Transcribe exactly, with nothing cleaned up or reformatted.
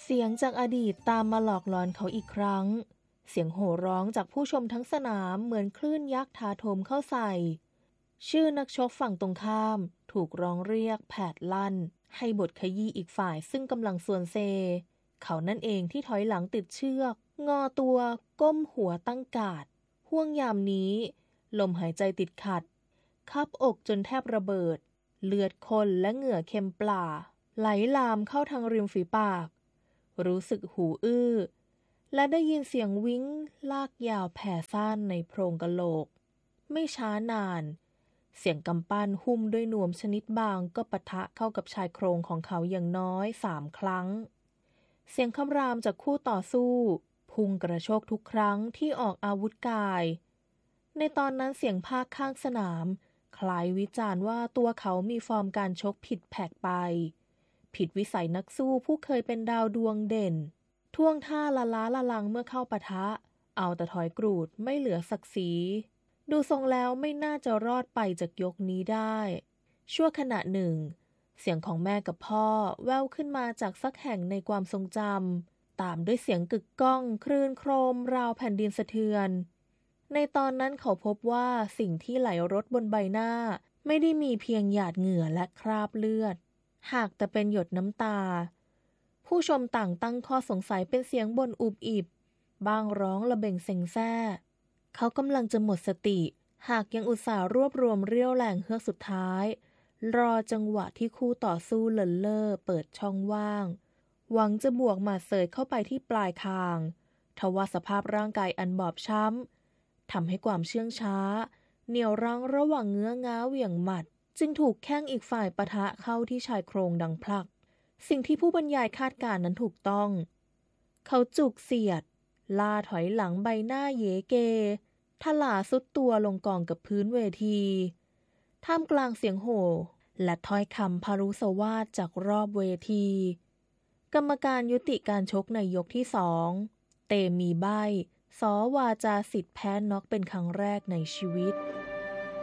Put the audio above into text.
สียงจากอดีตตามมาหลอกหลอนเขาอีกครั้งเสียงโห่ร้องจากผู้ชมทั้งสนามเหมือนคลื่นยักษ์ถาโถมเข้าใส่ชื่อนักชกฝั่งตรงข้ามถูกร้องเรียกแผดลั่นให้บทขยี้อีกฝ่ายซึ่งกำลังส่วนเซเขานั่นเองที่ถอยหลังติดเชือกงอตัวก้มหัวตั้งกาดห่วงยามนี้ลมหายใจติดขัดคับอกจนแทบระเบิดเลือดข้นและเหงื่อเค็มปล่าไหลลามเข้าทางริมฝีปากรู้สึกหูอื้อและได้ยินเสียงวิ้งลากยาวแผ่ซ่านในโพรงกะโหลกไม่ช้านานเสียงกำปั้นหุ้มด้วยนวมชนิดบางก็ปะทะเข้ากับชายโครงของเขาอย่างน้อยสามครั้งเสียงคำรามจากคู่ต่อสู้พุ่งกระโชกทุกครั้งที่ออกอาวุธกายในตอนนั้นเสียงภาคข้างสนามคล้ายวิจารณ์ว่าตัวเขามีฟอร์มการชกผิดแผกไปผิดวิสัยนักสู้ผู้เคยเป็นดาวดวงเด่นท่วงท่าละล้าละลังเมื่อเข้าปะทะเอาแต่ถอยกรูดไม่เหลือศักดิ์ศรีดูทรงแล้วไม่น่าจะรอดไปจากยกนี้ได้ชั่วขณะหนึ่งเสียงของแม่กับพ่อแว่วขึ้นมาจากสักแห่งในความทรงจำตามด้วยเสียงกึกก้องคลื่นโครมราวแผ่นดินสะเทือนในตอนนั้นเขาพบว่าสิ่งที่ไหลรดบนใบหน้าไม่ได้มีเพียงหยาดเหงื่อและคราบเลือดหากแต่เป็นหยดน้ำตาผู้ชมต่างตั้งข้อสงสัยเป็นเสียงบ่นอุบอิบบางร้องระเบ่งเซ็งแซ่เขากำลังจะหมดสติหากยังอุตส่าห์รวบรวมเรี่ยวแรงเฮือกสุดท้ายรอจังหวะที่คู่ต่อสู้เลินเล่อเปิดช่องว่างหวังจะบวกหมัดเสยเข้าไปที่ปลายคางทว่าสภาพร่างกายอันบอบช้ำทำให้ความเชื่องช้าเหนี่ยวรั้งระหว่างเงื้อง้าเหวี่ยงหมัดจึงถูกแข้งอีกฝ่ายปะทะเข้าที่ชายโครงดังพลักสิ่งที่ผู้บรรยายคาดการณ์นั้นถูกต้องเขาจุกเสียดลาถอยหลังใบหน้าเยเกทลาสุดตัวลงกองกับพื้นเวทีท่ามกลางเสียงโห่และถ้อยคำพารุสวาทจากรอบเวทีกรรมการยุติการชกในยกที่สองเตมีใบ้สอวาจาสิทธิ์แพ้น็อกเป็นครั้งแรกในชีวิต